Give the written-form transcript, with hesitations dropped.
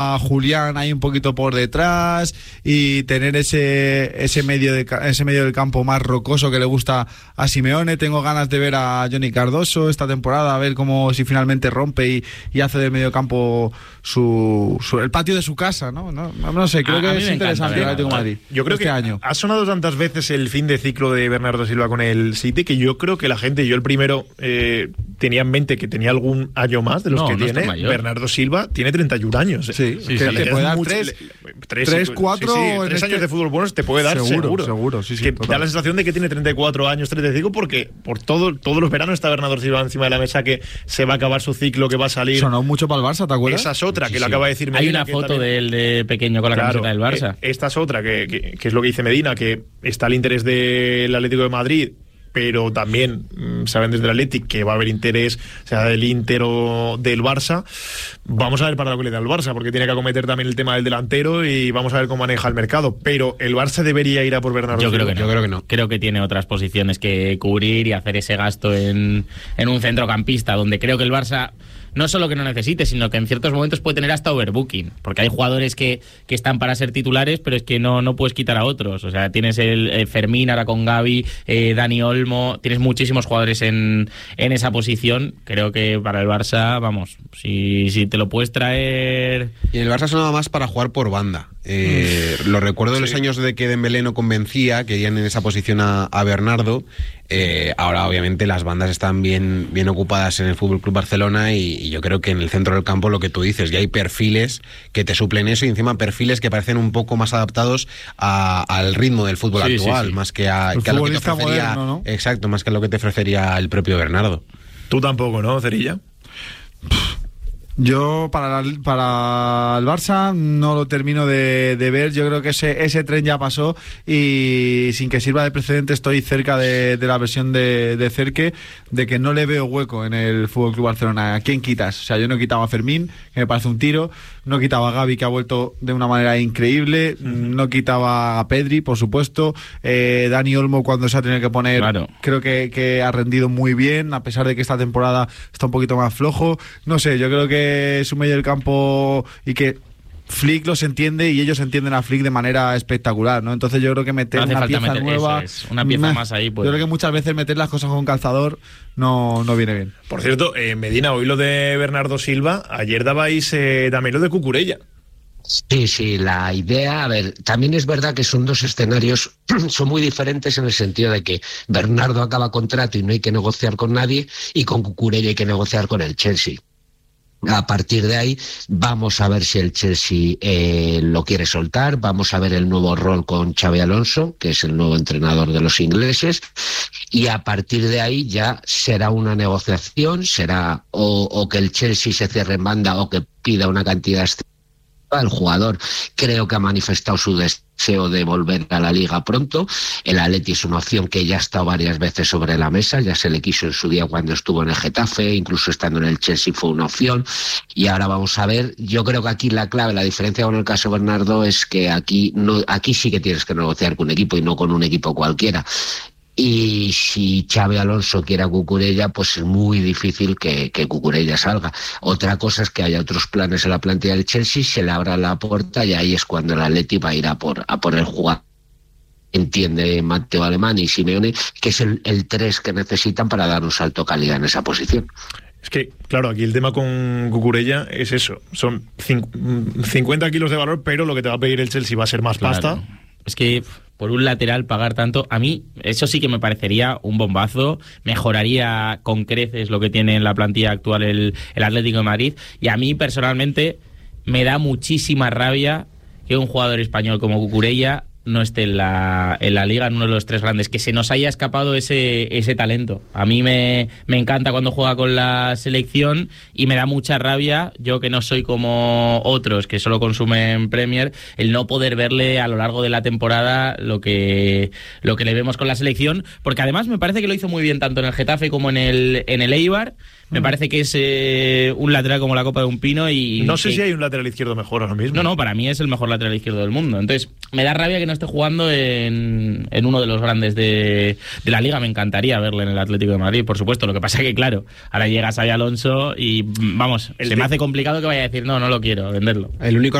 a Julián ahí un poquito por detrás y tener ese medio del campo más rocoso que le gusta a Simeone. Tengo ganas de ver a Johnny Cardoso esta temporada, a ver si finalmente rompe y hace del medio campo el patio de su casa, ¿no? No sé, creo que es interesante el Atlético de Madrid. Yo creo que año ha sonado tantas veces el fin de ciclo de Bernardo Silva con el City que yo creo que la gente, yo el primero tenía en mente que tenía algún año más de los que tiene. Bernardo Silva tiene 31 años. Sí, que te puede dar 3, 4 3 años de fútbol buenos te puede dar seguro. Sí, que da la sensación de que tiene 34 años, 35, porque por todos los veranos está Bernardo Silva encima de la mesa, que se va a acabar su ciclo, que va a salir. Sonó mucho para el Barça, ¿te acuerdas? Esa es otra, que lo acaba de decir Medina. Hay una foto de él de pequeño con la camiseta del Barça. Esta es otra, que es lo que dice Medina, que está el interés del Atlético de Madrid, pero también saben desde el Athletic que va a haber interés, sea del Inter o del Barça. Vamos a ver para lo que le da el Barça, porque tiene que acometer también el tema del delantero y vamos a ver cómo maneja el mercado. Pero el Barça debería ir a por Bernardo. Yo creo que no. Creo que tiene otras posiciones que cubrir y hacer ese gasto en un centrocampista, donde creo que el Barça no solo que no necesite, sino que en ciertos momentos puede tener hasta overbooking, porque hay jugadores que están para ser titulares, pero es que no puedes quitar a otros. O sea, tienes el Fermín ahora con Gavi, Dani Olmo, tienes muchísimos jugadores en esa posición. Creo que para el Barça, vamos, si te lo puedes traer. Y el Barça sonaba más para jugar por banda. Lo recuerdo de los años de que Dembélé no convencía, querían en esa posición a Bernardo. Ahora obviamente las bandas están bien ocupadas en el FC Barcelona y yo creo que en el centro del campo, lo que tú dices, ya hay perfiles que te suplen eso, y encima perfiles que parecen un poco más adaptados al ritmo del fútbol actual, más que a lo que te ofrecería moderno, ¿no? Exacto, más que a lo que te ofrecería el propio Bernardo. Tú tampoco, ¿no, Cerilla? Yo para el Barça no lo termino de ver. Yo creo que ese tren ya pasó y sin que sirva de precedente estoy cerca de la versión de Cerque, de que no le veo hueco en el FC Barcelona. ¿A quién quitas? O sea, yo no quitaba a Fermín, que me parece un tiro, no quitaba a Gavi, que ha vuelto de una manera increíble, no quitaba a Pedri, por supuesto, Dani Olmo cuando se ha tenido que poner, claro. Creo que ha rendido muy bien, a pesar de que esta temporada está un poquito más flojo. No sé, yo creo que es un medio del campo y que Flick los entiende y ellos entienden a Flick de manera espectacular, ¿no? Entonces yo creo que meter una pieza nueva, una pieza más ahí, pues. Yo creo que muchas veces meter las cosas con calzador no viene bien. Por cierto, Medina, hoy lo de Bernardo Silva, ayer dabais también lo de Cucurella. Sí, la idea, a ver, también es verdad que son dos escenarios, son muy diferentes en el sentido de que Bernardo acaba contrato y no hay que negociar con nadie, y con Cucurella hay que negociar con el Chelsea. A partir de ahí vamos a ver si el Chelsea lo quiere soltar, vamos a ver el nuevo rol con Xabi Alonso, que es el nuevo entrenador de los ingleses, y a partir de ahí ya será una negociación, será o que el Chelsea se cierre en banda o que pida una cantidad. El jugador creo que ha manifestado su deseo de volver a la Liga pronto. El Atleti es una opción que ya ha estado varias veces sobre la mesa, ya se le quiso en su día cuando estuvo en el Getafe, incluso estando en el Chelsea fue una opción, y ahora vamos a ver. Yo creo que aquí la clave, la diferencia con el caso de Bernardo es que aquí sí que tienes que negociar con un equipo y no con un equipo cualquiera. Y si Xabi Alonso quiere a Cucurella, pues es muy difícil que Cucurella salga. Otra cosa es que haya otros planes en la plantilla del Chelsea, se le abra la puerta y ahí es cuando el Atleti va a ir a por el jugador. Entiende Mateo Alemán y Simeone que es el 3 que necesitan para dar un salto de calidad en esa posición. Es que, claro, aquí el tema con Cucurella es eso. Son 50 kilos de valor, pero lo que te va a pedir el Chelsea va a ser más pasta. Es que por un lateral pagar tanto, a mí eso sí que me parecería un bombazo, mejoraría con creces lo que tiene en la plantilla actual el Atlético de Madrid, y a mí personalmente me da muchísima rabia que un jugador español como Cucurella no esté en la Liga, en uno de los 3 grandes, que se nos haya escapado ese talento. A mí me encanta cuando juega con la selección y me da mucha rabia, yo que no soy como otros que solo consumen Premier, el no poder verle a lo largo de la temporada lo que le vemos con la selección, porque además me parece que lo hizo muy bien tanto en el Getafe como en el Eibar. Me parece que es un lateral como la copa de un pino y... No sé si hay un lateral izquierdo mejor ahora mismo. No, para mí es el mejor lateral izquierdo del mundo. Entonces, me da rabia que no esté jugando en uno de los grandes de la Liga. Me encantaría verle en el Atlético de Madrid, por supuesto. Lo que pasa es que, claro, ahora llega Xabi Alonso y, vamos, me hace complicado que vaya a decir, no lo quiero, venderlo. El único